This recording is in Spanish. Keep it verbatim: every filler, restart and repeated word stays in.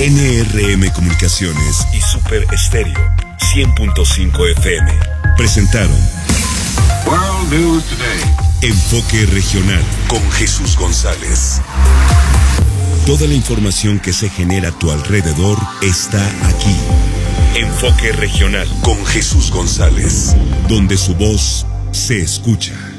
N R M Comunicaciones y Super Estéreo cien punto cinco F M presentaron World News Today. Enfoque Regional con Jesús González. Toda la información que se genera a tu alrededor está aquí. Enfoque Regional con Jesús González, donde su voz se escucha.